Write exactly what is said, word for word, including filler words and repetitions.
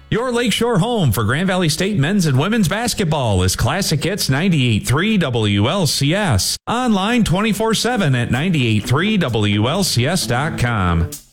Your Lakeshore home for Grand Valley State men's and women's basketball is Classic Hits ninety-eight point three W L C S. Online twenty-four seven at ninety-eight point three W L C S dot com.